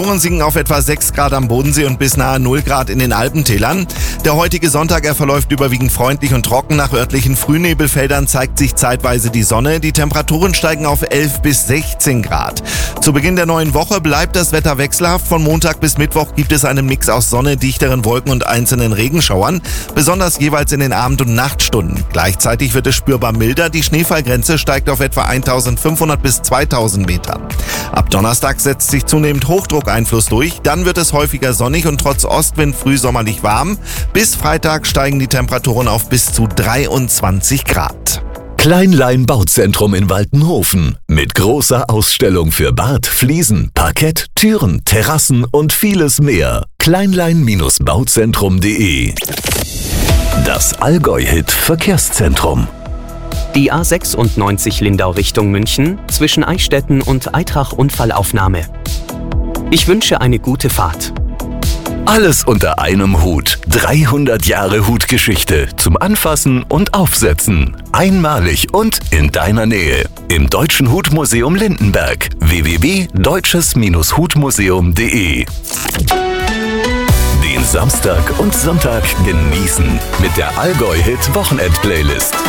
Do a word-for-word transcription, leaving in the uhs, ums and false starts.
Temperaturen sinken auf etwa sechs Grad am Bodensee und bis nahe null Grad in den Alpentälern. Der heutige Sonntag, er verläuft überwiegend freundlich und trocken. Nach örtlichen Frühnebelfeldern zeigt sich zeitweise die Sonne. Die Temperaturen steigen auf elf bis sechzehn Grad. Zu Beginn der neuen Woche bleibt das Wetter wechselhaft. Von Montag bis Mittwoch gibt es einen Mix aus Sonne, dichteren Wolken und einzelnen Regenschauern, besonders jeweils in den Abend- und Nachtstunden. Gleichzeitig wird es spürbar milder. Die Schneefallgrenze steigt auf etwa eintausendfünfhundert bis zweitausend Metern. Ab Donnerstag setzt sich zunehmend Hochdruckeinfluss durch. Dann wird es häufiger sonnig und trotz Ostwind frühsommerlich warm. Bis Freitag steigen die Temperaturen auf bis zu dreiundzwanzig Grad. Kleinlein Bauzentrum in Waltenhofen mit großer Ausstellung für Bad, Fliesen, Parkett, Türen, Terrassen und vieles mehr. Kleinlein Bauzentrum punkt de. Das Allgäu-Hit Verkehrszentrum. Die A sechsundneunzig Lindau Richtung München zwischen Eichstätten und Eitrach Unfallaufnahme. Ich wünsche eine gute Fahrt. Alles unter einem Hut. dreihundert Jahre Hutgeschichte zum Anfassen und Aufsetzen. Einmalig und in deiner Nähe. Im Deutschen Hutmuseum Lindenberg. w w w punkt deutsches hutmuseum punkt de. Den Samstag und Sonntag genießen mit der Allgäu-Hit Wochenend-Playlist.